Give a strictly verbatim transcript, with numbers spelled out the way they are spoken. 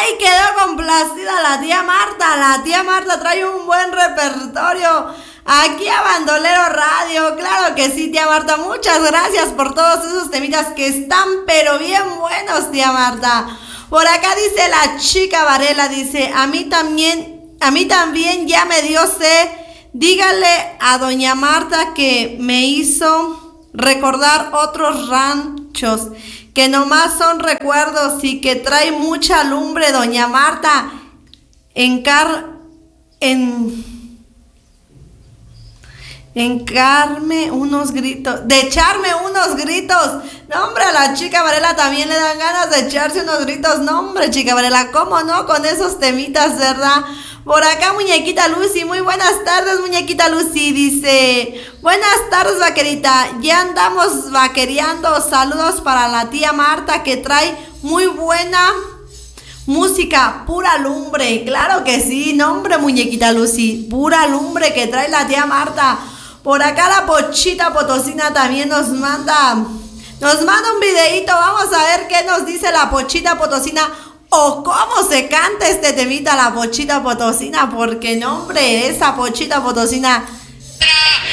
Ay, quedó complacida la tía Marta. La tía Marta trae un buen repertorio aquí a Bandolero Radio. Claro que sí, tía Marta. Muchas gracias por todos esos temitas que están pero bien buenos, tía Marta. Por acá dice la chica Varela, dice, a mí también, a mí también ya me dio sed. Dígale a doña Marta que me hizo recordar otros ranchos que nomás son recuerdos y que trae mucha lumbre, doña Marta, en car... en... encarme unos gritos, de echarme unos gritos. No, hombre, a la chica Varela también le dan ganas de echarse unos gritos. No, hombre, chica Varela, ¿cómo no? Con esos temitas, ¿verdad? Por acá, muñequita Lucy, muy buenas tardes, muñequita Lucy, dice, buenas tardes, vaquerita, ya andamos vaquereando, saludos para la tía Marta que trae muy buena música, pura lumbre, claro que sí, no, hombre, muñequita Lucy, pura lumbre que trae la tía Marta. Por acá la Pochita Potosina también nos manda, nos manda un videíto, vamos a ver qué nos dice la Pochita Potosina. O cómo se canta este temita la Pochita Potosina, porque no, hombre, esa Pochita Potosina